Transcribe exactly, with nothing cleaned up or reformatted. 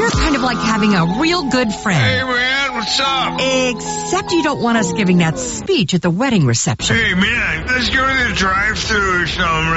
We're kind of like having a real good friend. Hey, man, what's up? Except you don't want us giving that speech at the wedding reception. Hey, man, let's go to the drive-thru or something,